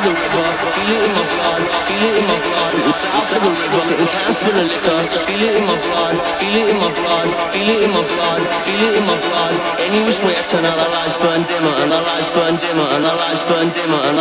of the river, feel it in my blood, feel it in my blood. Sitting south of the river, sitting cans full of liquor, feel it in my blood, feel it in my blood, feel it in my blood, feel it in my blood. Any which way I turn out, the lights burn dimmer, and the lights burn dimmer, and the lights burn dimmer, and